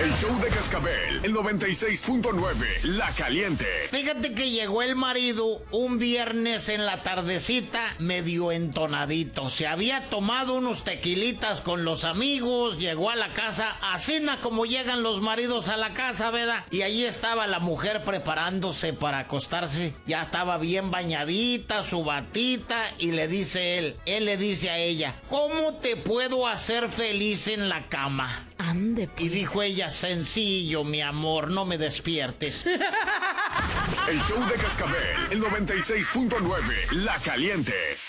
El show de Cascabel, el 96.9, La Caliente. Fíjate que llegó el marido un viernes en la tardecita, medio entonadito. Se había tomado unos tequilitas con los amigos, llegó a la casa, a cena como llegan los maridos a la casa, ¿verdad? Y ahí estaba la mujer preparándose para acostarse. Ya estaba bien bañadita, su batita, y le dice él le dice a ella, ¿cómo te puedo hacer feliz en la cama? Ande, pues. Y dijo ella, sencillo, mi amor, no me despiertes. El show de Cascabel, el 96.9, La Caliente.